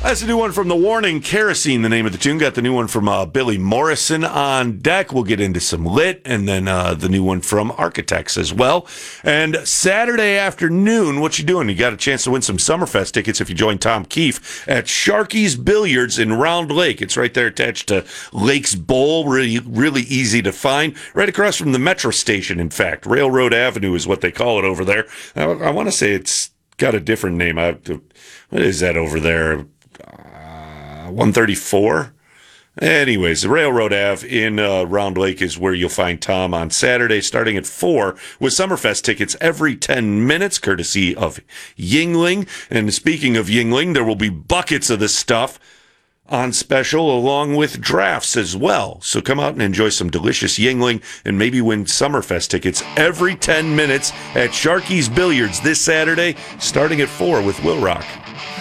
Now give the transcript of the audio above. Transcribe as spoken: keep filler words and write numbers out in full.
That's a new one from The Warning. Kerosene, the name of the tune. Got the new one from uh, Billy Morrison on deck. We'll get into some Lit, and then uh, the new one from Architects as well. And Saturday afternoon, what you doing? You got a chance to win some Summerfest tickets if you join Tom Keefe at Sharky's Billiards in Round Lake. It's right there attached to Lake's Bowl. Really, really easy to find. Right across from the metro station, in fact. Railroad Avenue is what they call it over there. I, I want to say it's got a different name. I, what is that over there? one thirty-four. Anyways, the Railroad Ave in uh, Round Lake is where you'll find Tom on Saturday, starting at four, with Summerfest tickets every ten minutes, courtesy of Yuengling. And speaking of Yuengling, there will be buckets of this stuff on special, along with drafts as well. So come out and enjoy some delicious Yuengling and maybe win Summerfest tickets every ten minutes at Sharky's Billiards this Saturday, starting at four with Will Rock.